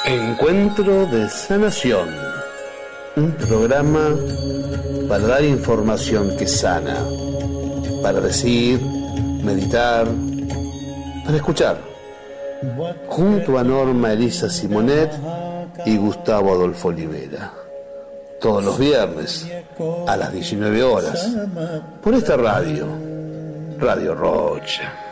Encuentro de Sanación, un programa para dar información que sana, para decir, meditar, para escuchar, junto a Norma Elisa Simonet y Gustavo Adolfo Olivera, todos los viernes a las 19 horas, por esta radio, Radio Rocha.